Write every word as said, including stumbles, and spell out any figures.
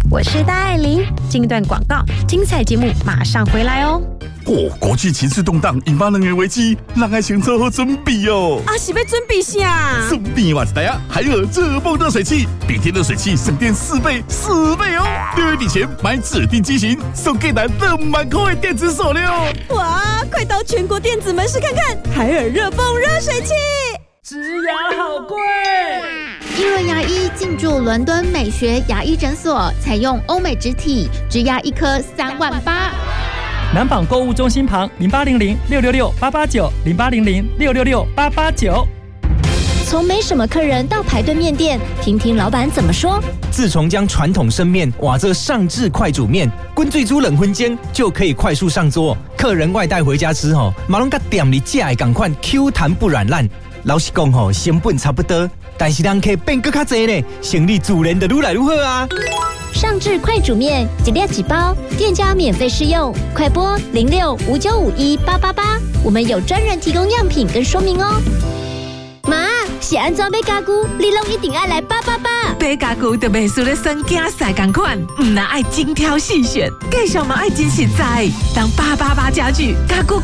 我是戴爱玲。进一段广告，精彩节目马上回来哦。 哦，国际情势动荡，引发能源危机，让爱情做好准备哦。 啊，是要准备啥？ 顺便话一台啊，海尔热泵热水器，比天热水器省电四倍，四倍哦！六月底前买指定机型，送给咱两万块的电子手链。 哇，快到全国电子门市看看，海尔热泵热水器。 植牙好贵。 一轮牙医进驻伦敦美学牙医诊所，采用欧美植体，植牙一颗三万八。 南纺购物中心旁零八零零六六六八八九零八零零六六六八八九。 从没什么客人到排队面店，听听老板怎么说。 自从将传统生面瓦这上至快煮面，滚最煮冷荤煎就可以快速上桌。客人外带回家吃吼，马龙甲店里架的赶快 Q 弹不软烂。老实讲吼，成本差不多，但是人客变更较多呢，生意自然就愈来愈好啊。 上至快煮面，几粒几包，店家免费试用，快拨零六五九五一八八八，我们有专人提供样品跟说明哦。妈，是安怎买家具，你拢一定要来八八八。 买家具就袂输咧算囝婿同款，唔那爱精挑细选，继续嘛爱真实在，当八八八家具家具